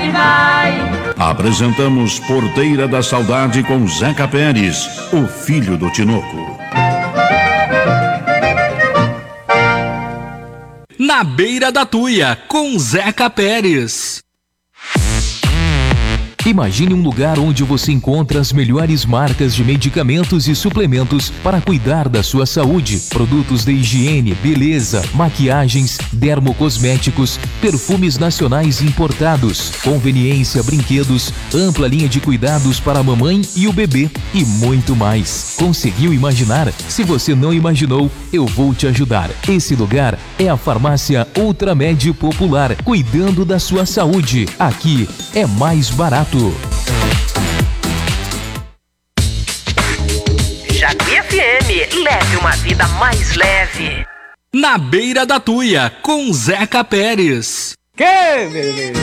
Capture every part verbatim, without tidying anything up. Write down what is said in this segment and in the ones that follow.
vai, vai. Apresentamos Porteira da Saudade com Zeca Pérez, o filho do Tinoco. Na Beira da Tuia, com Zeca Pérez. Imagine um lugar onde você encontra as melhores marcas de medicamentos e suplementos para cuidar da sua saúde. Produtos de higiene, beleza, maquiagens, dermocosméticos, perfumes nacionais importados, conveniência, brinquedos, ampla linha de cuidados para a mamãe e o bebê e muito mais. Conseguiu imaginar? Se você não imaginou, eu vou te ajudar. Esse lugar é a Farmácia Ultramed Popular, cuidando da sua saúde. Aqui é mais barato. Japi F M, leve uma vida mais leve. Na Beira da Tuia, com Zeca Pérez. Que beleza!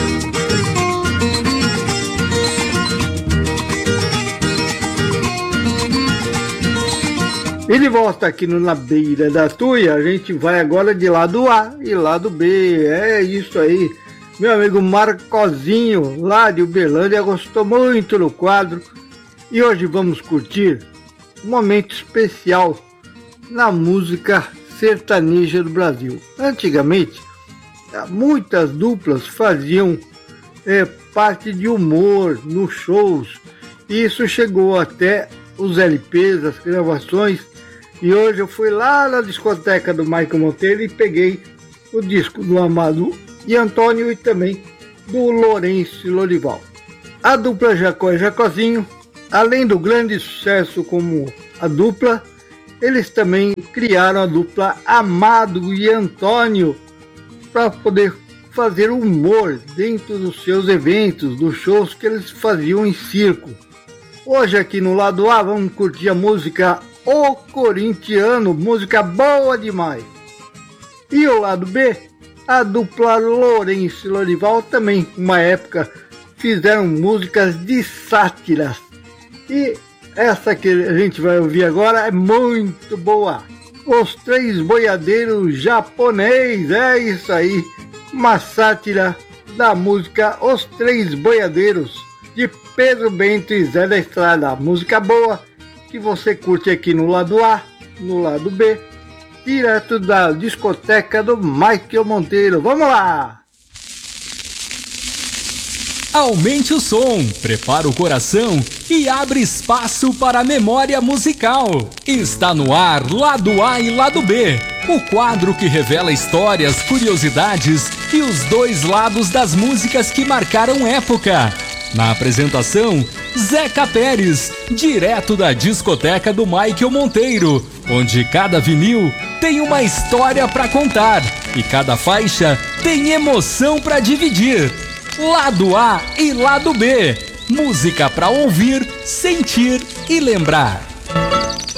E de volta aqui no Na Beira da Tuia, a gente vai agora de lado A e lado B. É isso aí. Meu amigo Marcozinho, lá de Uberlândia, gostou muito do quadro. E hoje vamos curtir um momento especial na música sertaneja do Brasil. Antigamente, muitas duplas faziam é, parte de humor nos shows. E isso chegou até os L Ps, as gravações. E hoje eu fui lá na discoteca do Michael Monteiro e peguei o disco do Amado e Antônio e também do Lourenço Lorival. A dupla Jacó e Jacozinho, além do grande sucesso como a dupla, eles também criaram a dupla Amado e Antônio para poder fazer humor dentro dos seus eventos, dos shows que eles faziam em circo. Hoje aqui no lado A vamos curtir a música O Corintiano, música boa demais. E o lado B, a dupla Lourenço e Lorival também, uma época, fizeram músicas de sátiras. E essa que a gente vai ouvir agora é muito boa. Os Três Boiadeiros Japonês, é isso aí. Uma sátira da música Os Três Boiadeiros, de Pedro Bento e Zé da Estrada. Música boa que você curte aqui no lado A, no lado B, direto da discoteca do Michael Monteiro. Vamos lá! Aumente o som, prepara o coração e abre espaço para a memória musical. Está no ar Lado A e Lado B, o quadro que revela histórias, curiosidades e os dois lados das músicas que marcaram época. Na apresentação, Zeca Pérez, direto da discoteca do Michael Monteiro, onde cada vinil tem uma história para contar e cada faixa tem emoção para dividir. Lado A e Lado B, música para ouvir, sentir e lembrar.